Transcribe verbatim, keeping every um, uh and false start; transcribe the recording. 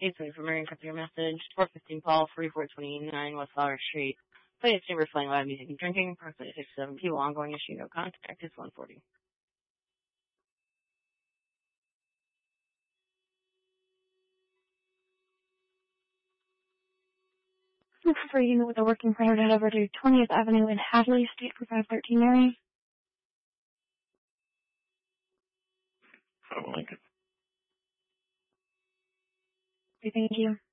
Hey, twenty for Marion, copy your message. four fifteen Paul, forty-four twenty-nine West Flower Street. Play a chamber playing loud music and drinking. Approximately six to seven people. Ongoing issue, no contact. It's one forty. For a unit with a working printer to head over to twentieth Avenue in Hadley, State for five thirteen Mary. Oh, Lincoln. Okay, thank you.